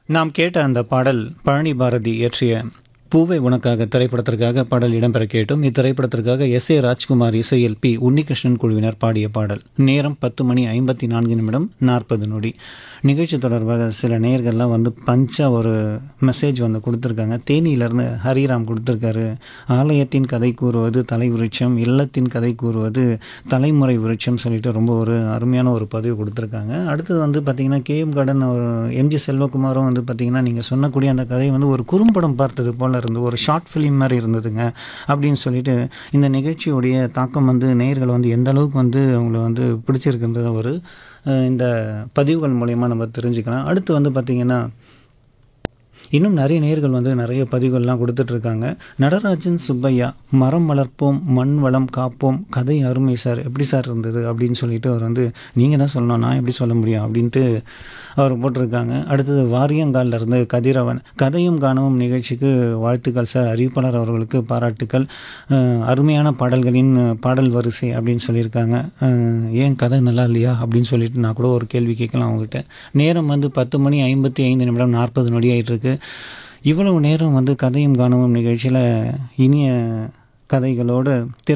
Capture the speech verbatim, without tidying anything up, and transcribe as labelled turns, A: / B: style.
A: நாம் கேட்ட அந்த பாடல் பழனி பாரதி இயற்றிய பூவை உனக்காக திரைப்படத்திற்காக பாடல் இடம்பெற கேட்டோம். இத்திரைப்படத்திற்காக எஸ் ஏ ராஜ்குமார் இசையில் பி உன்னிகிருஷ்ணன் குழுவினர் பாடிய பாடல். நேரம் பத்து மணி ஐம்பத்தி நான்கு நிமிடம் நாற்பது நொடி. நிகழ்ச்சி தொடர்பாக சில நேயர்கள்லாம் வந்து பஞ்சா ஒரு மெசேஜ் வந்து கொடுத்துருக்காங்க. தேனியிலேருந்து ஹரிராம் கொடுத்துருக்காரு. ஆலயத்தின் கதை கூறுவது தலை விருட்சம், இல்லத்தின் கதை கூறுவது தலைமுறை விருட்சம் சொல்லிட்டு ரொம்ப ஒரு அருமையான ஒரு பதிவு கொடுத்துருக்காங்க. அடுத்தது வந்து பார்த்திங்கன்னா கேஎம் கார்டன் ஒரு எம்ஜி செல்வகுமாரும் வந்து பார்த்திங்கன்னா நீங்கள் சொன்னக்கூடிய அந்த கதை வந்து ஒரு குறும்படம் பார்த்தது போல் இருந்து ஒரு ஷார்ட் ஃபிலிம் மாதிரி இருந்ததுங்க அப்படின்னு சொல்லிட்டு இந்த நிகழ்ச்சியுடைய தாக்கம் வந்து நேயர்கள் வந்து எந்த அளவுக்கு வந்து அவங்கள வந்து பிடிச்சிருக்குன்றத ஒரு இந்த பதிவுகள் மூலயமா நம்ம தெரிஞ்சுக்கலாம். அடுத்து வந்து பார்த்திங்கன்னா இன்னும் நிறைய நேயர்கள் வந்து நிறைய பதிவுகள்லாம் கொடுத்துட்ருக்காங்க. நடராஜன் சுப்பையா, மரம் வளர்ப்போம் மண் வளம் காப்போம் கதை அருமை சார், எப்படி சார் இருந்தது அப்படின்னு சொல்லிட்டு அவர் வந்து நீங்கள் தான் சொல்லணும், நான் எப்படி சொல்ல முடியும் அப்படின்ட்டு அவர் போட்டிருக்காங்க. அடுத்தது வாரியங்காலில் இருந்து கதிரவன், கதையும் காணவும் நிகழ்ச்சிக்கு வாழ்த்துக்கள் சார், அறிவிப்பாளர் அவர்களுக்கு பாராட்டுக்கள், அருமையான பாடல்களின் பாடல் வரிசை அப்படின்னு சொல்லியிருக்காங்க. ஏன் கதை நல்லா இல்லையா அப்படின்னு சொல்லிட்டு நான் கூட ஒரு கேள்வி கேட்கலாம் அவங்ககிட்ட. நேரம் வந்து பத்து மணி ஐம்பத்தி ஐந்து நிமிடம் நாற்பது நொடி ஆகிட்டு இருக்கு. இவ்வளவு நேரம் வந்து கதையும் காணவும் நிகழ்ச்சியில் இனிய கதைகளோடு திரை